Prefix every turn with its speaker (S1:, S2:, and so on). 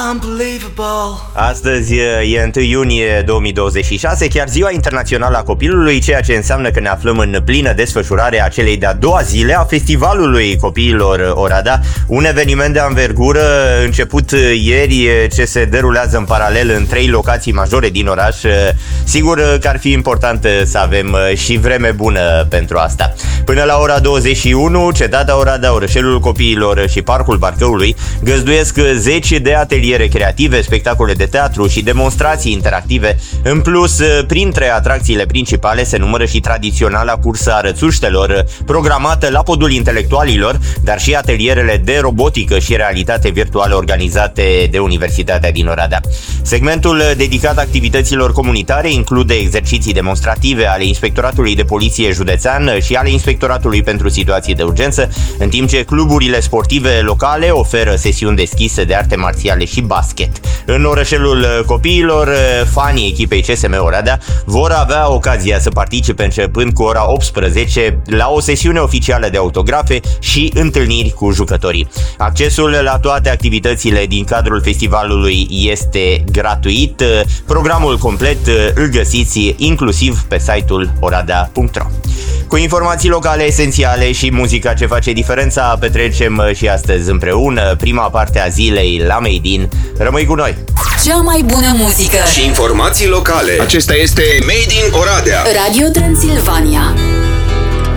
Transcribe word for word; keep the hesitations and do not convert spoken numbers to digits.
S1: Astăzi e întâi iunie două mii douăzeci și șase, chiar ziua internațională a copilului, ceea ce înseamnă că ne aflăm în plină desfășurare a celei de-a doua zile a Festivalului Copiilor Oradea, un eveniment de anvergură început ieri, ce se derulează în paralel în trei locații majore din oraș. Sigur că ar fi important să avem și vreme bună pentru asta. Până la ora douăzeci și unu, Cetatea Oradea, Orășelul Copiilor și Parcul Parcăului găzduiesc zeci de ateliere creative, spectacole de teatru și demonstrații interactive. În plus, printre atracțiile principale se numără și tradiționala cursă a rățuștelor, programată la Podul Intelectualilor, dar și atelierele de robotică și realitate virtuală organizate de Universitatea din Oradea. Segmentul dedicat activităților comunitare include exerciții demonstrative ale Inspectoratului de Poliție Județean și ale Inspectoratului pentru Situații de Urgență, în timp ce cluburile sportive locale oferă sesiuni deschise de arte marțiale și basket. În Orășelul Copiilor, fanii echipei C S M Oradea vor avea ocazia să participe începând cu ora optsprezece la o sesiune oficială de autografe și întâlniri cu jucătorii. Accesul la toate activitățile din cadrul festivalului este gratuit. Programul complet îl găsiți inclusiv pe site-ul oradea punct ro. Cu informații locale esențiale și muzica ce face diferența, petrecem și astăzi împreună prima parte a zilei la Made in. Rămâi cu noi!
S2: Cea mai bună muzică
S3: și informații locale. Acesta este Made in Oradea,
S2: Radio Transilvania.